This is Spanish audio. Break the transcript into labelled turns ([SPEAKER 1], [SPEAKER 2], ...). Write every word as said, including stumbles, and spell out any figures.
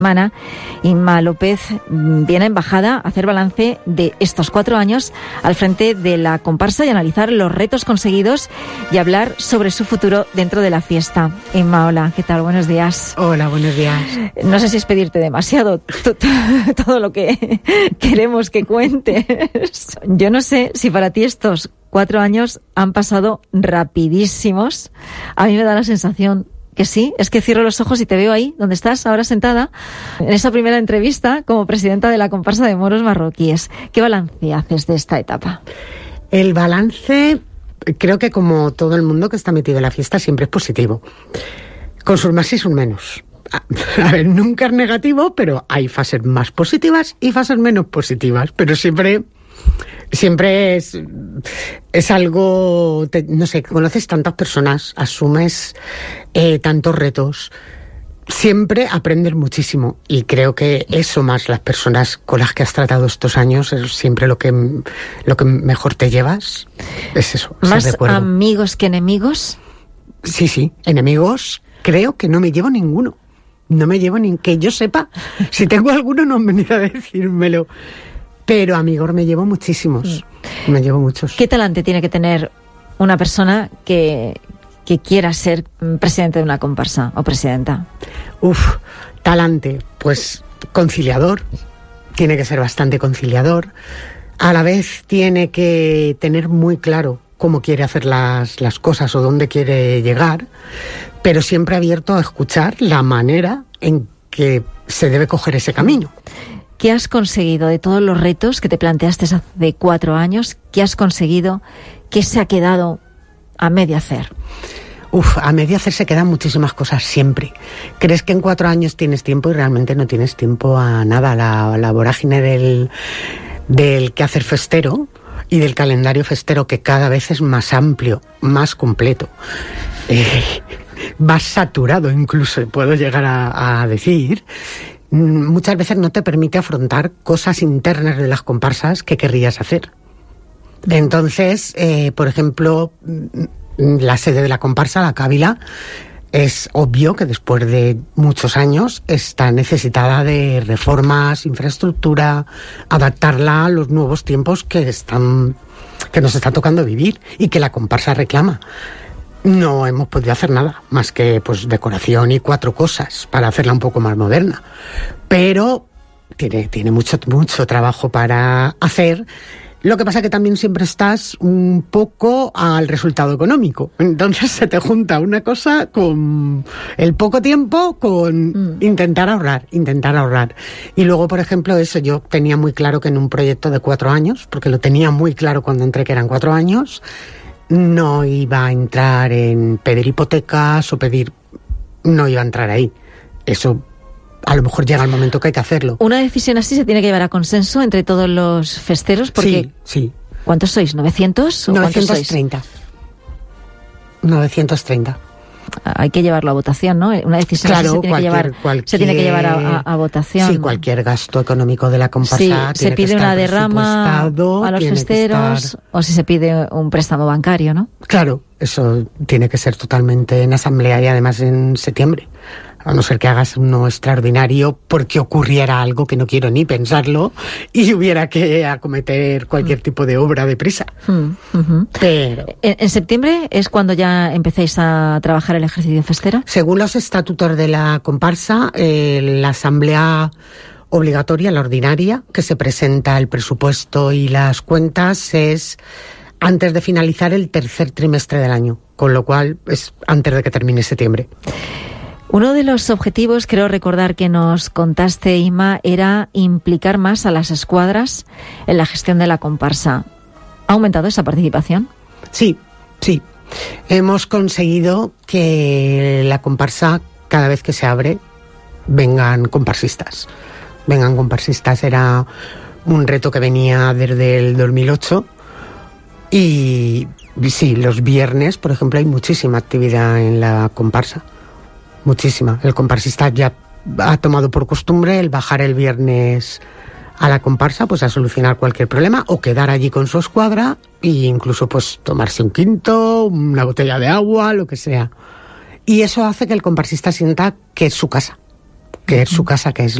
[SPEAKER 1] semana, Inma López viene a embajada a hacer balance de estos cuatro años al frente de la comparsa y analizar los retos conseguidos y hablar sobre su futuro dentro de la fiesta. Inma, hola, ¿qué tal? Buenos días.
[SPEAKER 2] Hola, buenos días.
[SPEAKER 1] No sé si es pedirte demasiado todo lo que queremos que cuentes. Yo no sé si para ti estos cuatro años han pasado rapidísimos. A mí me da la sensación que sí, es que cierro los ojos y te veo ahí, donde estás ahora sentada, en esa primera entrevista como presidenta de la comparsa de moros marroquíes. ¿Qué balance haces de esta etapa?
[SPEAKER 2] El balance, creo que como todo el mundo que está metido en la fiesta, siempre es positivo, con sus más y sus menos. A ver, nunca es negativo, pero hay fases más positivas y fases menos positivas, pero siempre... Siempre es, es algo, te, no sé, conoces tantas personas, asumes eh, tantos retos, siempre aprendes muchísimo y creo que eso más las personas con las que has tratado estos años es siempre lo que, lo que mejor te llevas, es eso.
[SPEAKER 1] ¿Más amigos que enemigos?
[SPEAKER 2] Sí, sí, enemigos creo que no me llevo ninguno, no me llevo ni que yo sepa, si tengo alguno no han venido a decírmelo. Pero amigos me llevo muchísimos, mm. me llevo muchos.
[SPEAKER 1] ¿Qué talante tiene que tener una persona que, que quiera ser presidente de una comparsa o presidenta?
[SPEAKER 2] Uf, talante, pues conciliador, tiene que ser bastante conciliador. A la vez tiene que tener muy claro cómo quiere hacer las, las cosas o dónde quiere llegar, pero siempre abierto a escuchar la manera en que se debe coger ese camino.
[SPEAKER 1] ¿Qué has conseguido de todos los retos que te planteaste hace cuatro años? ¿Qué has conseguido? ¿Qué se ha quedado a medio hacer?
[SPEAKER 2] Uf, a medio hacer se quedan muchísimas cosas siempre. Crees que en cuatro años tienes tiempo y realmente no tienes tiempo a nada. La, la vorágine del, del quehacer festero y del calendario festero, que cada vez es más amplio, más completo. Eh, más saturado incluso, puedo llegar a, a decir. Muchas veces no te permite afrontar cosas internas de las comparsas que querrías hacer. Entonces, eh, por ejemplo, la sede de la comparsa, la Cávila, es obvio que después de muchos años está necesitada de reformas, infraestructura, adaptarla a los nuevos tiempos que están, que nos está tocando vivir y que la comparsa reclama. No hemos podido hacer nada, más que pues decoración y cuatro cosas para hacerla un poco más moderna. Pero tiene, tiene mucho, mucho trabajo para hacer. Lo que pasa es que también siempre estás un poco al resultado económico. Entonces se te junta una cosa con el poco tiempo con mm. intentar ahorrar, intentar ahorrar. Y luego, por ejemplo, eso yo tenía muy claro que en un proyecto de cuatro años, porque lo tenía muy claro cuando entré que eran cuatro años, no iba a entrar en pedir hipotecas o pedir... No iba a entrar ahí. Eso a lo mejor llega el momento que hay que hacerlo.
[SPEAKER 1] Una decisión así se tiene que llevar a consenso entre todos los festeros porque...
[SPEAKER 2] Sí, sí.
[SPEAKER 1] ¿Cuántos sois? ¿novecientos? ¿O
[SPEAKER 2] novecientos treinta. novecientos treinta.
[SPEAKER 1] Hay que llevarlo a votación, ¿no? Una decisión
[SPEAKER 2] claro,
[SPEAKER 1] así se tiene, que llevar,
[SPEAKER 2] cualquier,
[SPEAKER 1] se tiene que llevar a, a, a votación.
[SPEAKER 2] Sí, cualquier gasto económico de la comparsa
[SPEAKER 1] sí,
[SPEAKER 2] tiene
[SPEAKER 1] se pide
[SPEAKER 2] que estar
[SPEAKER 1] una derrama a los festeros estar... o si se pide un préstamo bancario, ¿no?
[SPEAKER 2] Claro, eso tiene que ser totalmente en asamblea y además en septiembre. A no ser que hagas uno extraordinario porque ocurriera algo que no quiero ni pensarlo y hubiera que acometer cualquier mm. tipo de obra deprisa. Mm, uh-huh. Pero...
[SPEAKER 1] ¿En, ¿En septiembre es cuando ya empecéis a trabajar el ejercicio festero?
[SPEAKER 2] Según los estatutos de la comparsa, eh, la asamblea obligatoria, la ordinaria, que se presenta el presupuesto y las cuentas, es antes de finalizar el tercer trimestre del año, con lo cual es antes de que termine septiembre.
[SPEAKER 1] Uno de los objetivos, creo recordar que nos contaste, Inma, era implicar más a las escuadras en la gestión de la comparsa. ¿Ha aumentado esa participación?
[SPEAKER 2] Sí, sí. Hemos conseguido que la comparsa, cada vez que se abre, vengan comparsistas. Vengan comparsistas. Era un reto que venía desde el dos mil ocho. Y sí, los viernes, por ejemplo, hay muchísima actividad en la comparsa. Muchísima. El comparsista ya ha tomado por costumbre el bajar el viernes a la comparsa pues a solucionar cualquier problema o quedar allí con su escuadra e incluso pues tomarse un quinto, una botella de agua, lo que sea. Y eso hace que el comparsista sienta que es su casa, que es su casa, que es